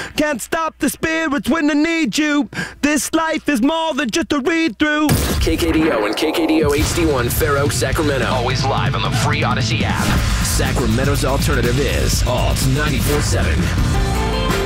Can't stop the spirits when I need you. This life is more than just a read-through. KKDO and KKDO HD1 Fair Oaks, Sacramento. Always live on the free Odyssey app. Sacramento's alternative is Alt 94.7.